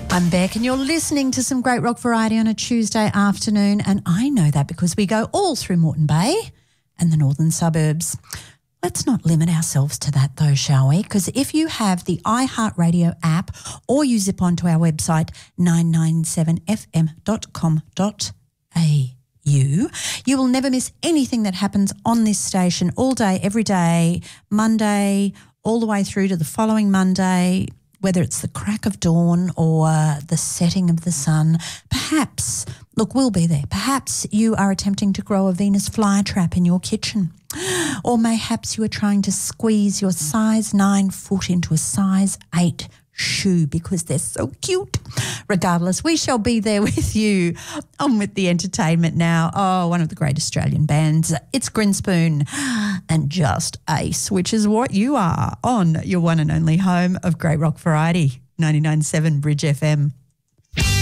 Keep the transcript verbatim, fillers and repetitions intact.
I'm Beck and you're listening to some great rock variety on a Tuesday afternoon, and I know that because we go all through Moreton Bay and the northern suburbs. Let's not limit ourselves to that though, shall we? Because if you have the iHeartRadio app or you zip onto our website nine nine seven f m dot com dot a u, you will never miss anything that happens on this station all day, every day, Monday all the way through to the following Monday, whether it's the crack of dawn or the setting of the sun. Perhaps, look, we'll be there. Perhaps you are attempting to grow a Venus flytrap in your kitchen. Or mayhaps you are trying to squeeze your size nine foot into a size eight shoe because they're so cute. Regardless, we shall be there with you. On with the entertainment now. Oh, one of the great Australian bands. It's Grinspoon and Just Ace, which is what you are on your one and only home of great rock variety, ninety-nine point seven Bridge F M.